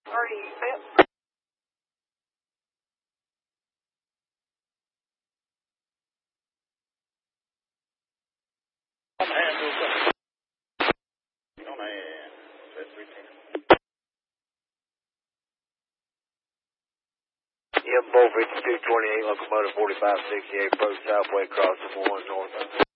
Already fit. On hand, on hand. Bull 5228, locomotive 4568, approach Southway, crossing 1 north.